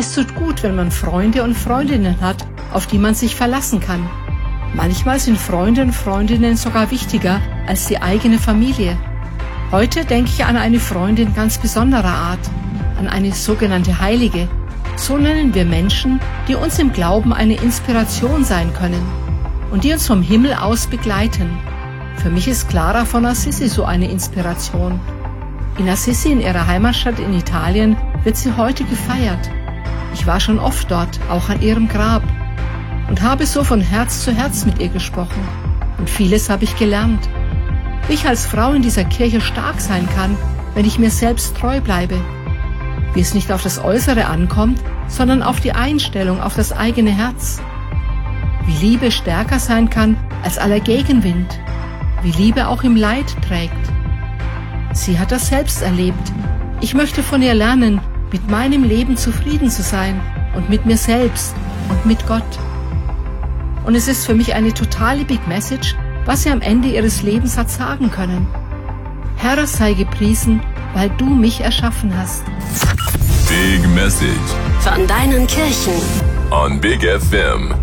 Es tut gut, wenn man Freunde und Freundinnen hat, auf die man sich verlassen kann. Manchmal sind Freunde und Freundinnen sogar wichtiger als die eigene Familie. Heute denke ich an eine Freundin ganz besonderer Art, an eine sogenannte Heilige. So nennen wir Menschen, die uns im Glauben eine Inspiration sein können und die uns vom Himmel aus begleiten. Für mich ist Clara von Assisi so eine Inspiration. In Assisi, in ihrer Heimatstadt in Italien, wird sie heute gefeiert. Ich war schon oft dort, auch an ihrem Grab, und habe so von Herz zu Herz mit ihr gesprochen. Und vieles habe ich gelernt. Wie ich als Frau in dieser Kirche stark sein kann, wenn ich mir selbst treu bleibe. Wie es nicht auf das Äußere ankommt, sondern auf die Einstellung, auf das eigene Herz. Wie Liebe stärker sein kann als aller Gegenwind. Wie Liebe auch im Leid trägt. Sie hat das selbst erlebt. Ich möchte von ihr lernen, mit meinem Leben zufrieden zu sein und mit mir selbst und mit Gott. Und es ist für mich eine totale Big Message, was sie am Ende ihres Lebens hat sagen können. Herr, sei gepriesen, weil du mich erschaffen hast. Big Message von deinen Kirchen on Big FM.